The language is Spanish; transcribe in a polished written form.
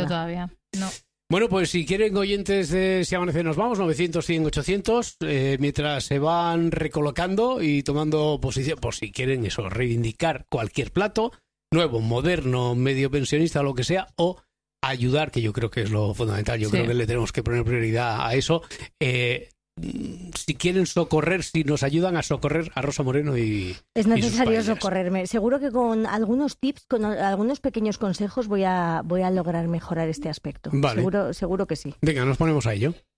todavía. No. Bueno, pues si quieren, oyentes de Si Amanece Nos Vamos, 900, 100, 800, mientras se van recolocando y tomando posición, por si quieren eso, reivindicar cualquier plato, nuevo, moderno, medio pensionista o lo que sea, o ayudar, que yo creo que es lo fundamental, yo creo que le tenemos que poner prioridad a eso. Si quieren socorrer, si nos ayudan a socorrer a Rosa Moreno y es necesario y sus socorrerme. Seguro que con algunos tips, con algunos pequeños consejos voy a lograr mejorar este aspecto. Vale. Seguro que sí. Venga, nos ponemos a ello.